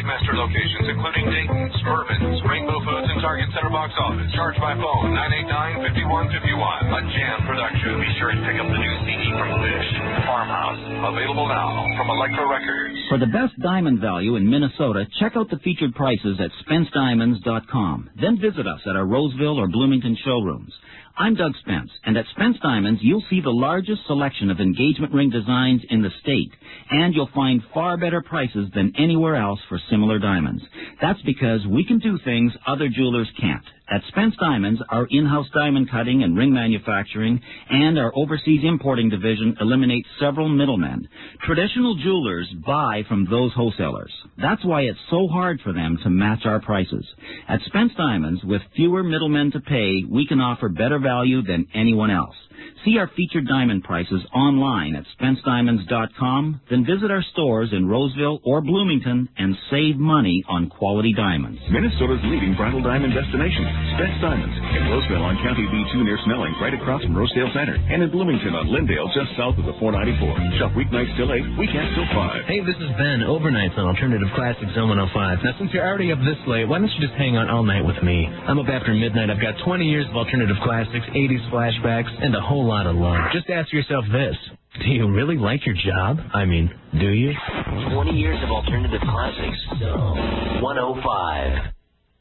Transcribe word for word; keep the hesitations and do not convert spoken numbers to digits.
Ticketmaster locations, including Dayton's, Irvin's, Rainbow Foods, and Target Center box office. Charge by phone, nine eight nine, five one five one. A Jam production. Be sure to pick up the new C D from Fish, Farmhouse. Available now from Electra Records. For the best diamond value in Minnesota, check out the featured prices at spence diamonds dot com. Then visit us at our Roseville or Bloomington showrooms. I'm Doug Spence, and at Spence Diamonds, you'll see the largest selection of engagement ring designs in the state, and you'll find far better prices than anywhere else for similar diamonds. That's because we can do things other jewelers can't. At Spence Diamonds, our in-house diamond cutting and ring manufacturing and our overseas importing division eliminate several middlemen. Traditional jewelers buy from those wholesalers. That's why it's so hard for them to match our prices. At Spence Diamonds, with fewer middlemen to pay, we can offer better value than anyone else. See our featured diamond prices online at spence diamonds dot com, then visit our stores in Roseville or Bloomington and save money on quality diamonds. Minnesota's leading bridal diamond destination, Spence Diamonds, in Roseville on County B two near Snelling, right across from Rosedale Center, and in Bloomington on Lindale, just south of the four ninety-four. Shop weeknights till eight, weekends till five. Hey, this is Ben, overnights on Alternative Classics Zone one oh five. Now, since you're already up this late, why don't you just hang out all night with me? I'm up after midnight. I've got twenty years of alternative classics, eighties flashbacks, and a whole lot of love. Just ask yourself this. Do you really like your job? I mean, do you? twenty years of alternative classics. Zone one oh five.